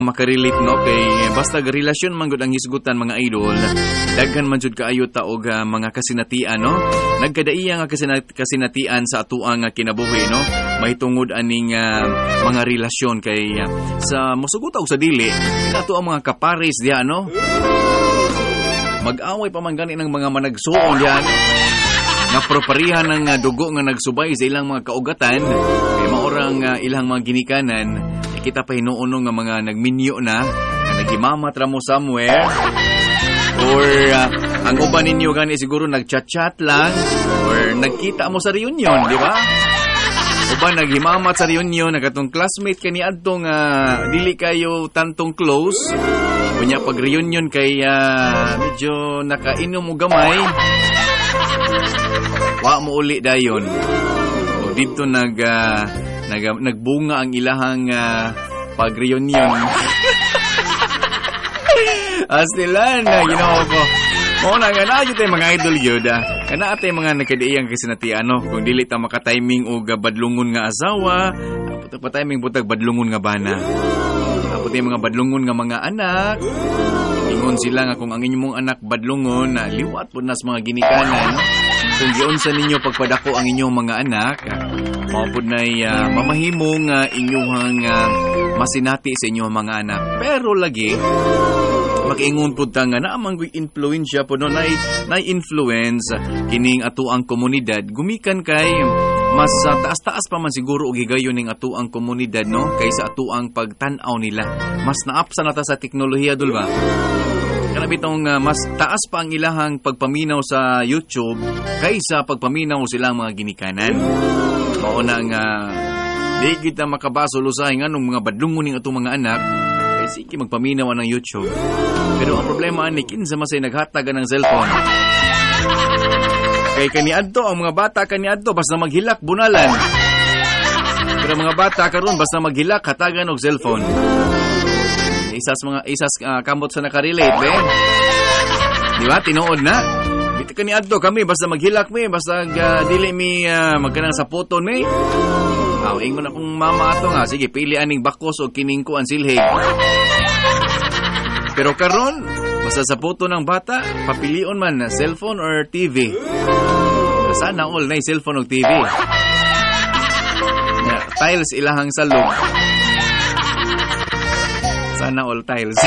makarelate no kay basta relasyon man gud ang hisgutan mga idol. Daghan man jud kaayo ta og mga kasinatian no. Nagkadaiya nga kasinatian sa atuang kinabuhi no. Mahitungod aning mga relasyon kay sa mosugot og sa dili ato ang mga kapares diha no. Mag-away pa man gani ng mga managsuon diyan. Nga proparihan ng dugo nga nagsubay sa ilang mga kaugatan kay maorang ilang mga ginikanan kita pa hinuuno nga mga nagminyo na nagimamat ra mo somewhere or ang uban ninyo gani siguro nagchat-chat lang or nagkita mo sa reunion, di ba? Uban naghimamat sa reunion nakatong classmate kani adtong dili kayo tantong close unya pag reunion kay medyo nakainom og gamay. Wa mo uli dayon. O dito nagbunga ang ilahang pag-reunion. Astilan na ginawa ko. Mo na nga na tayo mga idol yun. Kana atay mga nagkadiiyang kasinatian no. Kung dili ta makatiming o badlungon nga asawa, pa-timing butag badlungon nga bana. Apot mga badlungon nga mga anak. Ingon sila nga kung ang inyong anak badlungon, liwat po nas mga ginikanan. Kung giunsa ninyo pagpadako ang inyong mga anak, maupod na'y mamahimong inyong masinati sa inyong mga anak. Pero lagi, mag-ingon po nga naamang influensya po no, na-influence kining ato ang komunidad. Gumikan kay mas taas-taas pa man siguro og higayon ning ato ang komunidad no kaysa ato ang pagtan-aw nila. Mas naapsa na ta sa teknolohiya dul ba? Kana bitong mas taas pa ang ilahang pagpaminaw sa YouTube kaysa pagpaminaw silang mga ginikanan. Mao na nga di kita makabasol usahay nganong mga badlungon ning ato mga anak kay sige magpaminaw ng YouTube. Pero ang problema ani kinsa masay naghatag ng cellphone. Kay kaniadto ang mga bata kaniadto basta maghilak bunalan. Pero mga bata karon basta maghilak hatagan og cellphone. Isas kamot sa nakarelate be. Di ba tinuod na? Bit kaniadto kami basta maghilak mi basta dili mi magkanang sa photo ni. Ingon na kung mama ato nga sige pili aning bakos o kining ko ang silhig. Pero karon basta sa photo ng bata, papilion man na cellphone or TV. Sana all na cellphone o TV. Tiles ilahang salog. Sana all tiles.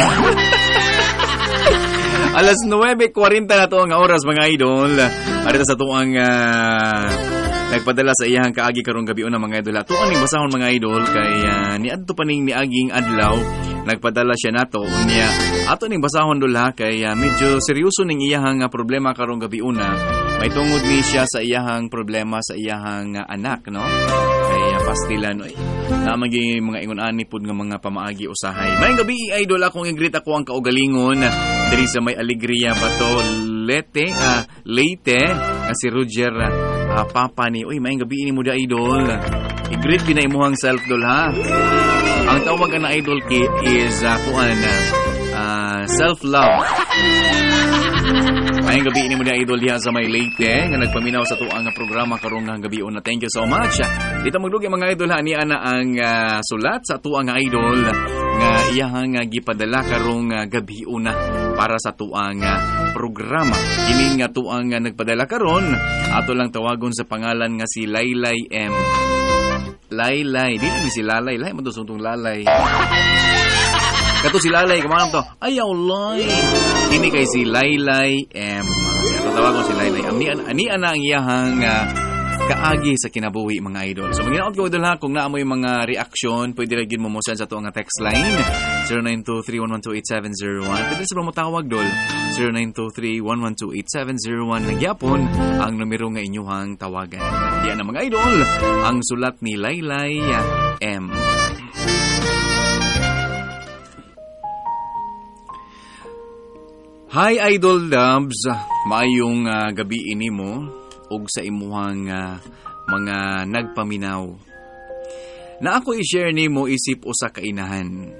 Alas 9:40 na to ang oras mga idol. Arita sa tuang nagpadala sa iyang kaagi karong gabi una mga idol. Tuang ning basahon mga idol kay niadto pa ning niaging adlaw nagpadala siya nato unya ato ning basahon dula kay medyo seryoso ning iyang problema karong gabi una. May tungod ni siya sa iyang problema sa iyang anak no. Kay pastilan oy. Namagi mga ingon-ani pud nga mga pamaagi usahay. May gabi idol akong i-greet ako ang kaugalingon diri sa may Alegria Bato Leyte nga si Roger papa ni oy may gabi ini mo da idol. I-greet pinaimuhang self dol ha. Ang tawag na idol ki is self-love. Ngayong gabi ini mo na idol diha sa may Leyte nga nagpaminaw sa tuang programa karong nga gabi una. Thank you so much. Dito magdugi mga idol ani ana ang sulat sa tuang nga idol nga iyahang gipadala karong gabi una para sa tuang programa. Kini nga tuang nagpadala karon ato lang tawagon sa pangalan nga si Laylay M. Laylay, di ni si Lalay, lay mo to suntong Lalay. Kato si Lalay, kumanam to. Ayaw, lay. Ini kay si Laylay M. Ito tawagon si Laylay. Ani ana ang iyahang kaagi sa kinabuhi mga idol. So maginaot ko idol ha kung naamoy mga reaction, pwede lagin mo mo sa to nga text line 0923-112-8701. Pwede sa mo tawag dol 0923-112-8701. Nagyapon ang numero nga inyuhang tawagan. Yan na mga idol, ang sulat ni Laylay M. Hi Idol Dubs, maayong gabi ini mo ug sa imuhang mga nagpaminaw. Na ako i-share nimo isip usa ka inahan.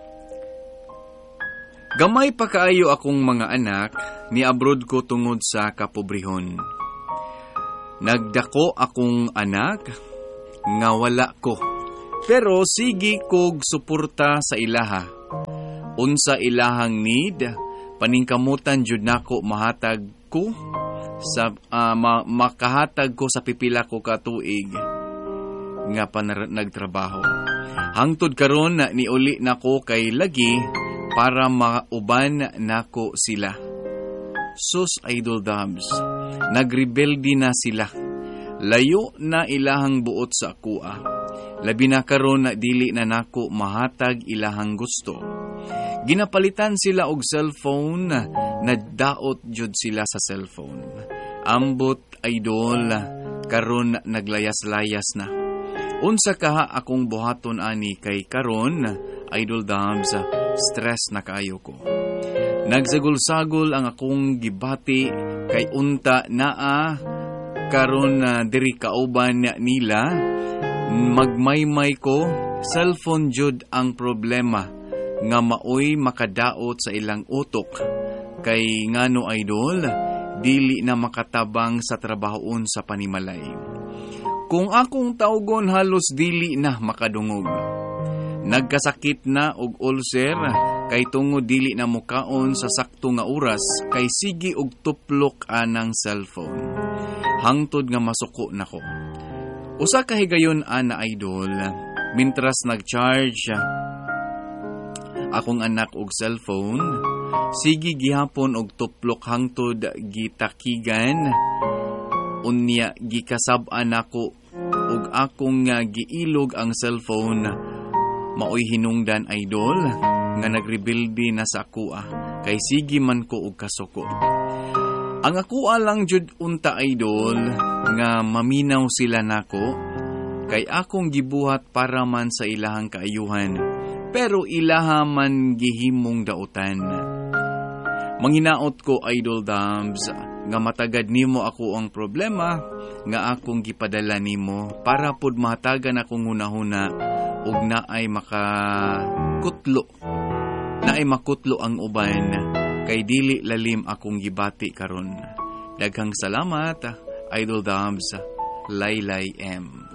Gamay pa kaayo akong mga anak, ni-abroad ko tungod sa kapobrehon. Nagdako akong anak, nga wala ko. Pero sige kog suporta sa ilaha. unsa ilahang need, paningkamutan jud nako mahatag ko sa makahatag ko sa pipila ko ka tuig nga nagtrabaho. Hangtod karon na niuli nako kay lagi para mauban nako sila. Sus Idol Dubs, nagrebelde na sila. Layo na ilahang buot sa akua. Labi na karon na dili na nako mahatag ilahang gusto. Ginapalitan sila og cellphone, nagdaot jud sila sa cellphone. Ambot Idol, karon naglayas-layas na. Unsa kaha akong buhaton ani kay karon, Idol Dubs, stress na kaayo ko. Nagsagol-sagol ang akong gibati kay unta naa karon diri kauban nila. Magmaymay ko, cellphone jud ang problema nga maoy makadaot sa ilang utok. Kay ngano Idol, dili na makatabang sa trabahoon sa panimalay. Kung akong tawgon halos dili na makadungog. Nagkasakit na og ulcer kay tungod dili na mukaon sa sakto nga oras kay sige og tuplok anang cellphone. Hangtod nga masuko nako. Usa ka higayon ana Idol, mintras nag-charge akong anak og cellphone, sige gihapon og tuplok hangtod gitakigan. Unya gikasab-an ako ug akong giilog ang cellphone. Maoy hinungdan Idol nga nagrebildi na sa akua kay sige man ko og kasuko. Ang akua lang jud unta Idol nga maminaw sila nako kay akong gibuhat para man sa ilahang kaayuhan pero ilaha man gihimong dautan. Manginaot ko Idol Dubs nga matagad nimo ako ang problema nga akong gipadala nimo para pud mahatagan akong hunahuna ug naay makutlo ang uban kay dili lalim akong gibati karon. Daghang salamat Idol Dubs, Laylay M.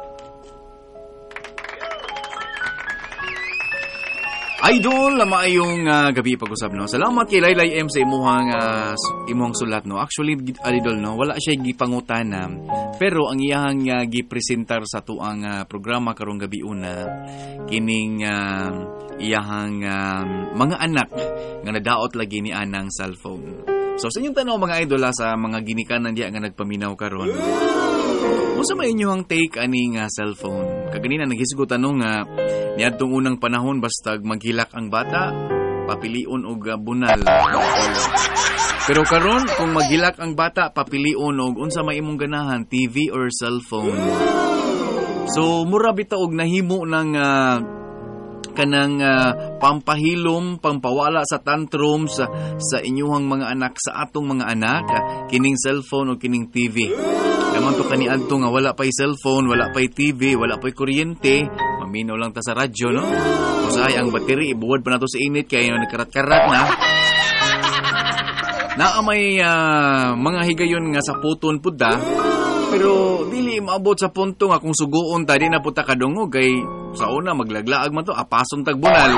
Idol, maayong gabi pag-usap no. Salamat kay Laylay M sa imuhang sulat no. Actually Idol no, wala siya gipangutana pero ang iyang gipresentar sa tuang programa karong gabi una kining iyahang mga anak nga nadaot lagi ni anang cellphone. So sa inyong tanong mga idol sa mga ginikanan diya nga nagpaminaw karon. Unsa may inyong take aning cellphone? Kaganina naghisgot tanong nga niadtong unang panahon basta maghilak ang bata, papilion og bunal. Pero karon kung maghilak ang bata, papilion og unsa may imong ganahan, TV or cellphone. So mura bitaw og nahimo ng kanang pampahilom, pampawala sa tantrums sa inyuhang mga anak, sa atong mga anak, kining cellphone o kining TV. Naman to kaniadto nga wala pa'y cellphone, wala pa'y TV, wala pa'y kuryente, maminaw lang ta sa radyo, no? Usahay ang battery, ibuwad pa na to sa init, kaya nagkarat-karat na. Naamay mga higayon nga sa puton pudda, pero dili maabot sa punto nga kung suguon ta di na puta kadungog kay sa una maglaglaag man to apason tagbunal.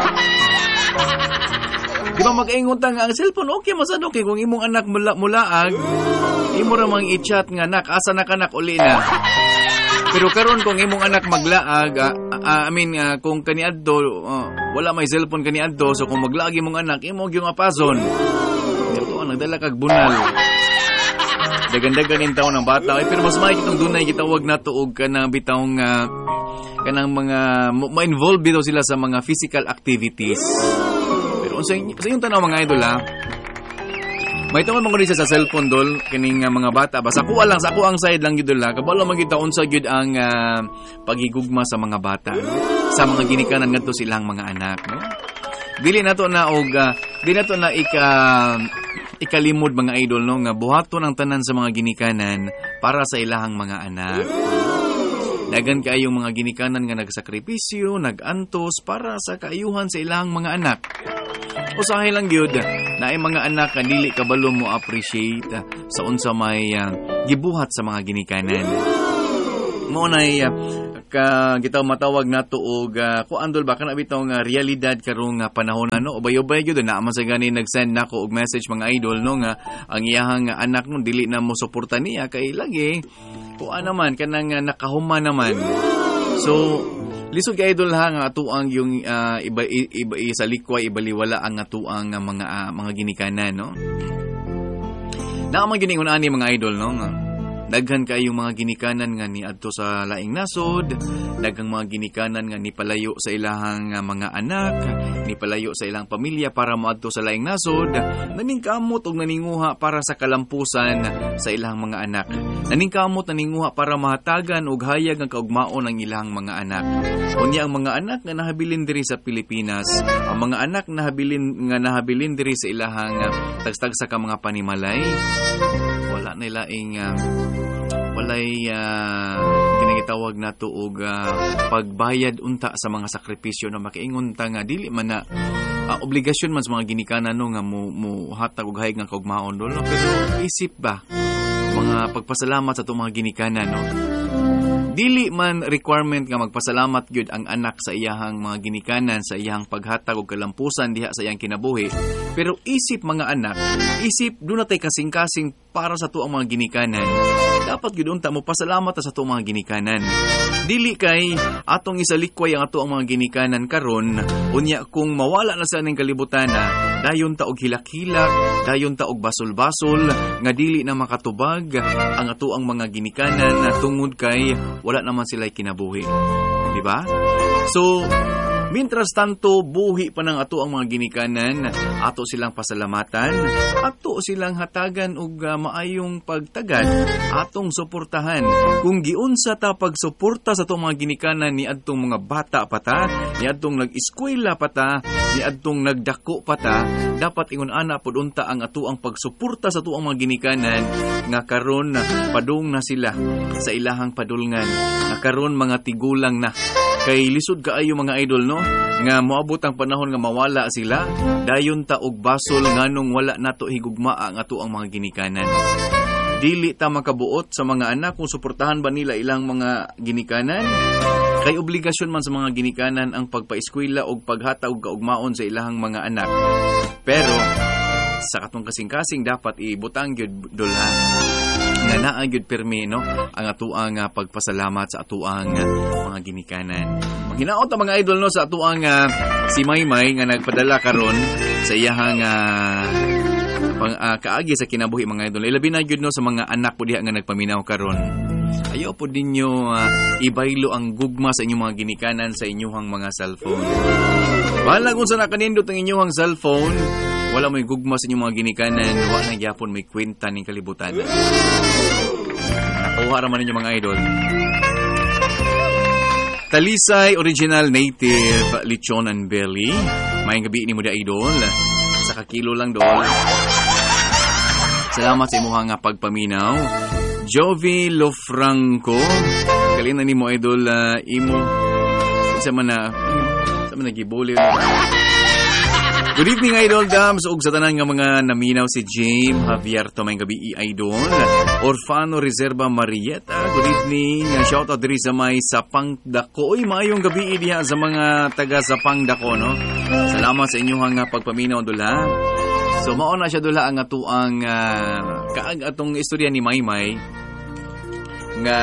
Di ba mag-ingon ta nga ang cellphone okay masado kay kung imong anak mulaag imo ra mang i-chat nga anak asa na kanak uli na. Pero karon kung imong anak maglaag kung kaniadto wala may cellphone kaniadto so kung maglaag imong anak imo gyung apason. Dito nagdala kag bunal. Dagan-dagan in taon ng bata. Pero mas may kitong dunay gitawag na tuog kanang bitawng kanang mga ma-involve bitaw sila sa mga physical activities. Pero sa yung tanaw mga idol may tungod mo sa cellphone dol kining mga bata ba sa kuha lang sa ako ang side lang gid la kabalo man kita unsa gyud ang pagigugma sa mga bata sa mga ginikanan ngadto silang mga anak no. Dili nato na ikalimod mga idol no nga buhaton ang tanan sa mga ginikanan para sa ilahang mga anak. Dagan kaayong mga ginikanan nga nagsakripisyo, nagantos para sa kaayuhan sa ilahang mga anak. Usahay lang gyud na ay mga anak nga dili kabalo mo appreciate sa unsa may gibuhat sa mga ginikanan. Mo nay gitaw matawag nato og kuandol ba kana bitaw nga realidad karong panahon ano ubay-ubay gyud na man sa gani nag-send nako og message mga idol no nga ang iyahang anak no dili na mo suporta niya kay lagi kuan naman kanang nakahuma naman. So lisod kay idol ha nga ato ang yung iba sa likway ibaliwala ang ato ang mga ginikanan no. Na man giningon ani mga idol no nga daghan kayong mga ginikanan nga ni adto sa laing nasod, daghang mga ginikanan nga ni palayo sa ilahang mga anak, ni palayo sa ilang pamilya para moadto sa laing nasod, naningkamot og naninguha para sa kalampusan sa ilang mga anak. Naningkamot naninguha para mahatagan og hayag ang kaugmaon ang ilang mga anak. Unya ang mga anak nga nahabilin diri sa Pilipinas, ang mga anak nahabilin diri sa ilahang tagstagsa ka mga panimalay, wala na ilaing walay ginagitawag nato og pagbayad unta sa mga sakripisyo na makiingon ta nga dili man na obligasyon man sa mga ginikanan no nga mo hatag og hayag nga kaugmaon no pero isip ba mga pagpasalamat sa itong mga ginikanan no. Dili man requirement nga magpasalamat gyud ang anak sa iyahang mga ginikanan sa iyahang paghatag og kalampusan diha sa iyang kinabuhi. Pero isip mga anak, isip do na tay kasing-kasing para sa tuang mga ginikanan. Dapat gyud unta mo pasalamat sa tuang mga ginikanan. Dili kay atong isalikway ang ato ang mga ginikanan karon unya kung mawala na sa ning kalibutan dayon ta og hilak-hilak, dayon ta og basol-basol nga dili na makatubag ang ato ang mga ginikanan tungod kay wala naman sila kinabuhi. Di ba? So, mientras tanto, buhi pa ng ato ang mga ginikanan, ato silang pasalamatan, ato silang hatagan og maayong pagtagad, atong suportahan. Kung giunsa ta pagsuporta sa atong mga ginikanan ni adtong mga bata pata, ni adtong nag-eskwela pata, ni adtong nagdako pata, dapat ingon ana pud unta ang ato ang pagsuporta sa ato ang mga ginikanan nga karon padung na sila sa ilahang padulngan, nga karon mga tigulang na. Kay lisod kaayo mga idol no nga moabot ang panahon nga mawala sila dayon ta og basol nganong wala nato higugma ang ato ang mga ginikanan. Dili ta makabuot sa mga anak kung suportahan ba nila ilang mga ginikanan. Kay obligasyon man sa mga ginikanan ang pagpaeskwela og paghatag og kaugmaon sa ilahang mga anak. Pero sa katong kasing-kasing dapat ibutang gyud dula nga naa gyud permi no ang atuang pagpasalamat sa atuang mga ginikanan. Maghinaot ang mga idol no sa atuang si Maymay nga nagpadala karon sa iyahang kaagi sa kinabuhi mga idol. Ilabi na gyud no sa mga anak po diha nga nagpaminaw karon. Ayaw po ninyo ibaylo ang gugma sa inyong mga ginikanan sa inyong mga cellphone. Bahala kung saan nakanindot ang inyong cellphone, wala may gugma sa inyong mga ginikanan, wala na gyapon may kwenta ng kalibutan. Nakuha raman ninyo mga idol. Talisay Original Native Lechon and Belly. Mayang gabi ni mo da idol. Sa kakilo lang dol. Salamat sa imuha nga pagpaminaw. Jovi Lofranco. Kalina ni mo idol imo. Sa man nagibuli. Good evening idol dams ug sa tanan nga mga naminaw si James Javier Tomay gabi idol. Orfano Reserva Marieta. Good evening. Shout out diri sa may Sapang Dako. Oy maayong gabi diha sa mga taga Sapang Dako no. Salamat sa inyong pagpaminaw dula. So mao na siya dula ang atuang kaag atong istorya ni Maymay nga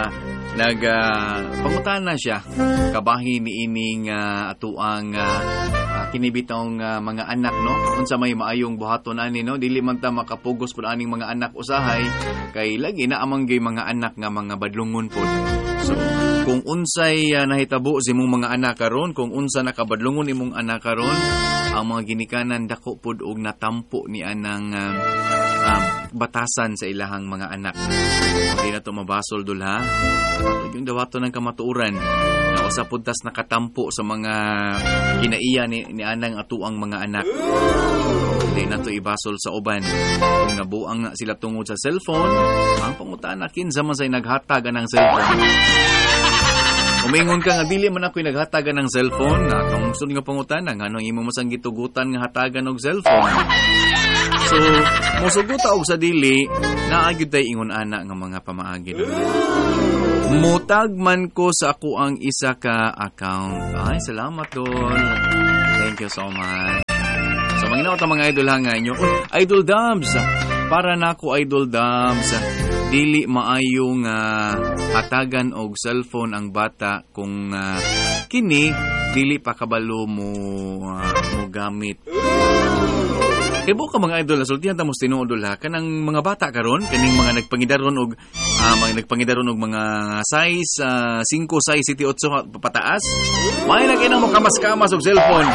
pangutana siya kabahin ni ining atuang kinibitong mga anak no unsa may maayong buhaton ani no dili man ta makapugos pud aning mga anak usahay kay lagi na amang gay mga anak nga mga badlungon pud. So kung unsay nahitabo sa imong mga anak karon, kung unsa nakabadlungon imong anak karon, ang mga ginikanan dako pud og natampo ni anang batasan sa ilahang mga anak. Hindi na to mabasol dula. Yung dawato ng kamatuuran na usa pud tas nakatampo sa mga kinaiya ni anang atuang mga anak. Hindi na to ibasol sa uban. Kung nabuang na sila tungod sa cellphone, ang pangutana kinsa man say naghatagan ng cellphone. Umingon ka nga dili man ako'y naghatagan ng cellphone, atong sunod nga pangutana nga anong imo masang gitugutan nga hatagan og cellphone. So, mosugot og sa dili, naagyud tay ingon ana nga mga pamaagi. Mutag man ko sa ako ang isa ka account. Ay, salamat Dol. Thank you so much. So, manginaw ta mga idol hanga inyo. Idol Dubs, para na ako Idol Dubs, dili maayo nga hatagan og cellphone ang bata kung kini dili pa kabalo mo gamit. Ibo ka mga idol, sultihan ta mo tinuod ha kanang mga bata karon, kaning mga nagpangidaron og mga size 5 size 7 8 pataas. May na kinang mo kamas-kamas og cellphone.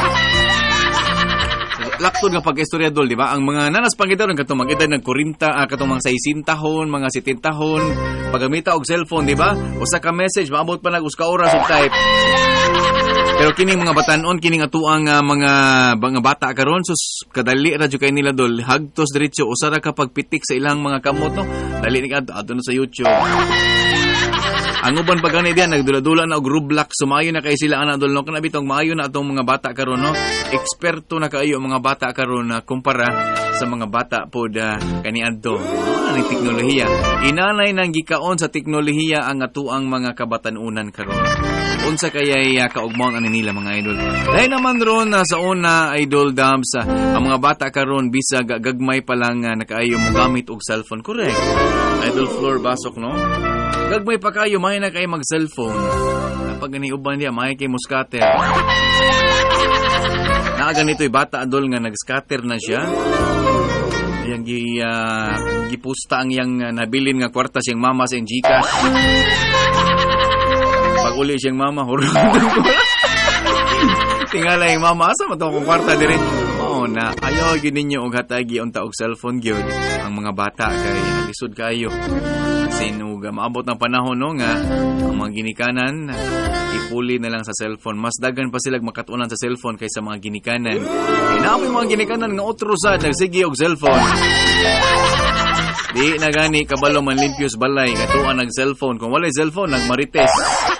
Laktod nga pag-istorya dol, di ba? Ang mga nanas pangidaron katong mag-edad ng 40, katong mga 60 tahon, mga 70 tahon, paggamita og cellphone, di ba? Usa ka message, maabot pa nag usa ka oras og type. Pero kining mga batanon, kining atuang mga bata karon, sus kadali ra jud kay nila dol, hagtos diretso usa ra ka pagpitik sa ilang mga kamot no. Dali ni adto na sa YouTube. Ang uban pa gani diyan nagdula-dula na og Roblox, sumayo na kay sila ana dol no, kana bitong maayo na atong mga bata karon no. Eksperto na kaayo mga bata karon na kumpara sa mga bata pod kaniadto. Ang teknolohiya, inanay nang gikaon sa teknolohiya ang atuang mga kabatanunan karon. Unsa kayay kaugmaon ani nila mga idol. Dahil naman ron sa una Idol Dubs, ang mga bata karon bisag gagmay pa lang nakaayo mo gamit og cellphone, correct? Idol Floor Basok no. Gagmay pa kayo may na kay mag cellphone. Kapag gani uban dia may kay mo scatter. Na ganito'y bata adol nga nag-scatter na siya. Yang gipusta ang yang nabilin nga kwarta siyang mama sa Gcash. Pag uli siyang mama, hurong ko. Tingala yung mama, asa mo ito kung kwarta dire? Oo na, ayaw yun ninyo og hatagi unta og cellphone gyud ang mga bata kay lisod kayo. Kasi maabot ng panahon no nga ang mga ginikanan ipuli na lang sa cellphone. Mas dagan pa sila makatunan sa cellphone kaysa mga ginikanan. Inaamoy mga ginikanan nga utrusad nagsige og cellphone. Di na gani kabalo man limpios balay katuan nag cellphone. Kung walay cellphone nagmarites.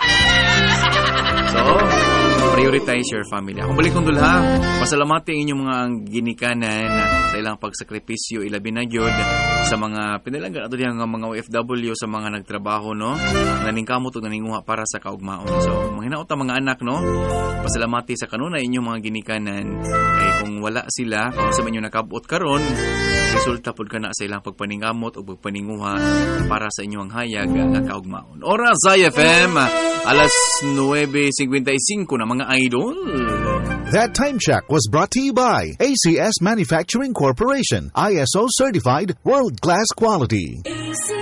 So, prioritize your family. Ako balik kong dulha, pasalamati inyong mga ginikanan sa ilang pagsakripisyo, ilabi na gyud sa mga pinalanggan ato diyan nga mga OFW sa mga nagtrabaho no, naningkamot ug naninguha para sa kaugmaon. So, manghinaot ta mga anak no, pasalamati sa kanunay inyong mga ginikanan kay kung wala sila, kung sa inyo nakabot karon, resulta pod kana sa ilang pagpaningamot o pagpaninguha para sa inyong hayag nga kaugmaon. Oras sa FM, alas 9:55 na mga idol. That time check was brought to you by ACS Manufacturing Corporation, ISO certified, world-class quality.